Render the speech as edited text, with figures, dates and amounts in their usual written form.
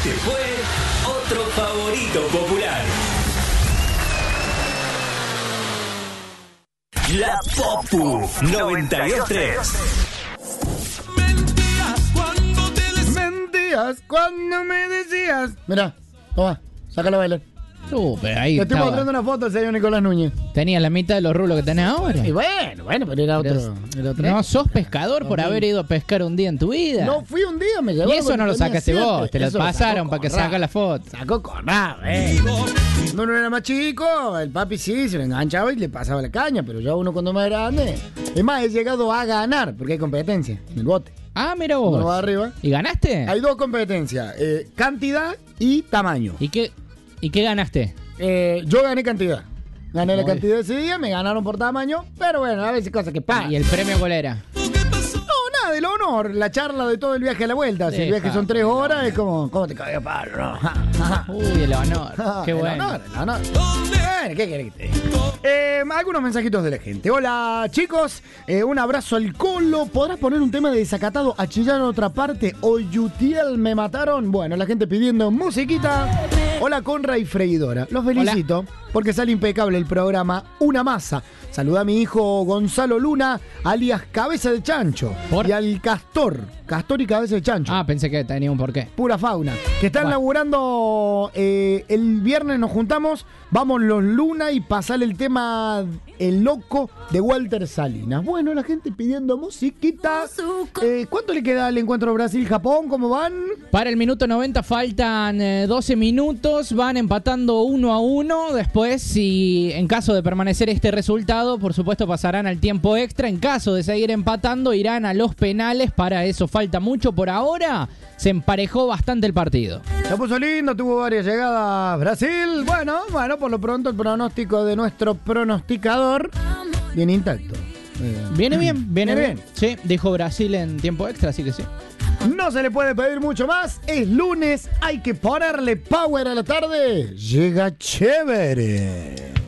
Este fue otro favorito popular. La Popu 92.3. Mentías cuando me decías. Mirá, toma, sácalo a bailar. Pero ahí Te estoy estaba. mostrando una foto del señor Nicolás Núñez. Tenía la mitad de los rulos que tenés ahora. Y bueno, pero era otro. Era otro. No sos pescador por haber ido a pescar un día en tu vida. No fui un día, me llevó. Y eso no lo sacaste vos, te lo pasaron para que saca la foto. Sacó Corrado, Cuando uno era más chico, el papi sí se lo enganchaba y le pasaba la caña, pero ya uno cuando más grande. Es más, he llegado a ganar, porque hay competencia en el bote. Ah, mira Uno va vos. arriba. ¿Y ganaste? Hay dos competencias, cantidad y tamaño. ¿Y qué ganaste? Yo gané cantidad. Gané la Muy cantidad ese día, me ganaron por tamaño, pero bueno, a veces cosas que pasan. ¿Y el premio cuál era? No, nada, del honor, la charla de todo el viaje a la vuelta. Si el viaje son 3 horas, es como, ¿cómo te cayó palo? No. Uy, el honor. Qué El bueno. honor, el honor. Bueno, ¿qué querés que te diga? Algunos mensajitos de la gente. Hola, chicos. Un abrazo al Colo. ¿Podrás poner un tema de Desacatado a chillar en otra parte? O Yutiel me mataron. Bueno, la gente pidiendo musiquita. Hola, Conra y Freidora. Los felicito porque sale impecable el programa Una Masa. Saluda a mi hijo Gonzalo Luna, alias Cabeza de Chancho. ¿Por? Y al Castor y Cabeza de Chancho. Ah, pensé que tenía un porqué. Pura fauna. Que están laburando. El viernes nos juntamos. Vamos los Luna y pasar el tema El Loco de Walter Salinas. Bueno, la gente pidiendo musiquita. ¿Cuánto le queda al encuentro Brasil-Japón? ¿Cómo van? Para el minuto 90 faltan 12 minutos. Van empatando 1-1. Después, si en caso de permanecer este resultado, por supuesto pasarán al tiempo extra. En caso de seguir empatando, irán a los penales. Para eso falta mucho. Por ahora se emparejó bastante el partido. Se puso lindo, tuvo varias llegadas Brasil. Bueno, por lo pronto el pronóstico de nuestro pronosticador bien intacto. Viene bien. Viene Sí, dijo Brasil en tiempo extra, así que sí. No se le puede pedir mucho más. Es lunes, hay que ponerle power a la tarde. Llega chévere.